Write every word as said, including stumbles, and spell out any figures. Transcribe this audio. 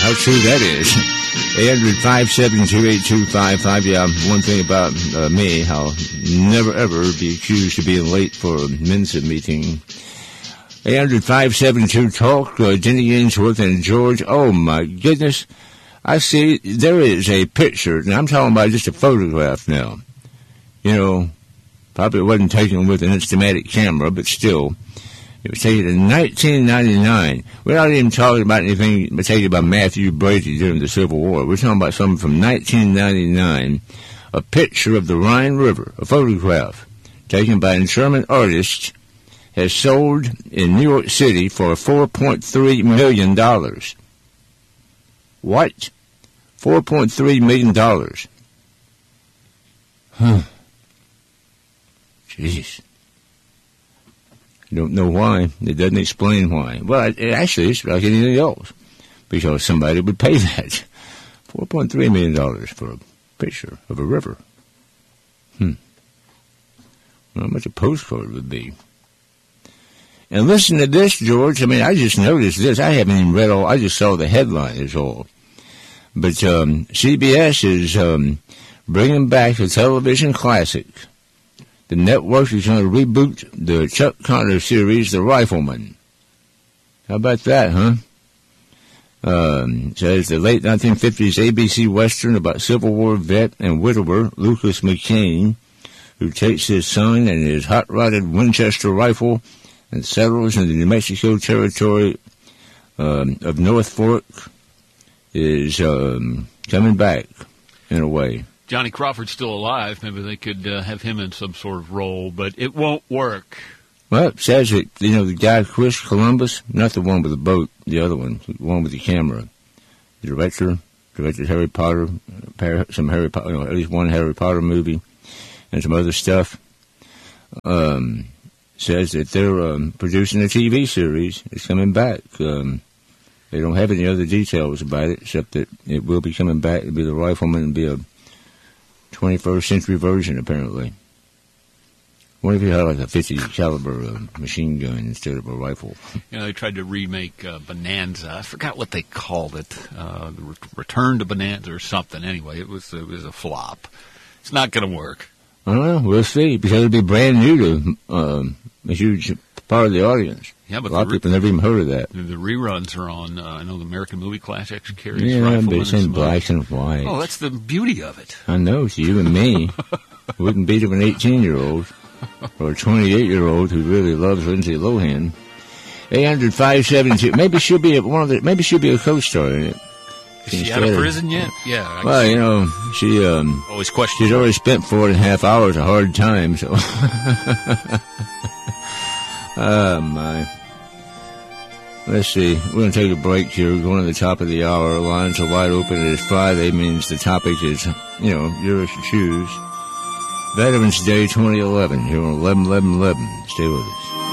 how true that is. eight hundred, five seven two, eight two five five. Yeah, one thing about uh, me, I'll never ever be accused of being late for a Mensa meeting. eight hundred, five seven two, talk. Uh, Denny Ainsworth and George. Oh, my goodness. I see there is a picture, and I'm talking about just a photograph now. You know, probably wasn't taken with an Instamatic camera, but still. It was taken in nineteen ninety-nine. We're not even talking about anything taken by Matthew Brady during the Civil War. We're talking about something from nineteen ninety-nine, a picture of the Rhine River, a photograph taken by a German artist, has sold in New York City for four point three million dollars. What? four point three million dollars. Huh. Jeez. I don't know why. It doesn't explain why. Well, it actually is like anything else, because somebody would pay that. four point three million dollars for a picture of a river. Hmm. Well, how much a postcard would be. And listen to this, George. I mean, I just noticed this. I haven't even read all. I just saw the headline is all. But um, C B S is um, bringing back a television classic. The network is going to reboot the Chuck Connor series, The Rifleman. How about that, huh? Um, says the late nineteen fifties A B C Western about Civil War vet and widower Lucas McCain, who takes his son and his hot-rodded Winchester rifle and settles in the New Mexico territory um, of North Fork, is um, coming back in a way. Johnny Crawford's still alive. Maybe they could uh, have him in some sort of role, but it won't work. Well, it says that, you know, the guy, Chris Columbus, not the one with the boat, the other one, the one with the camera, the director, directed Harry Potter, some Harry Potter, you know, at least one Harry Potter movie, and some other stuff, um, says that they're um, producing a T V series. It's coming back. Um, they don't have any other details about it, except that it will be coming back. It'll be The Rifleman and be a twenty-first century version, apparently. What if you had like a fifty caliber uh, machine gun instead of a rifle? You know, they tried to remake uh, Bonanza. I forgot what they called it. Uh, the Re- Return to Bonanza or something. Anyway, it was it was a flop. It's not going to work. I don't know. We'll see, because it'll be brand new to um, a huge part of the audience. Yeah, but a lot of re- people never even heard of that. The, the reruns are on. Uh, I know the American Movie Classics carries. Yeah, but it's in black and white. Oh, that's the beauty of it. I know. It's you and me. Wouldn't beat up an eighteen-year-old or a twenty-eight-year-old who really loves Lindsay Lohan. eight hundred, five seven two. Maybe she'll be a, one of the. Maybe she'll be a co-star in it. Is she out of prison yet? Yeah. I well, you know, she um. Always question. She's already spent four and a half hours of hard time. So. Oh, my. Let's see. We're going to take a break here. We're going to the top of the hour. Lines are wide open. It is Friday. Means the topic is, you know, yours to choose. Veterans Day twenty eleven here on eleven eleven eleven. Stay with us.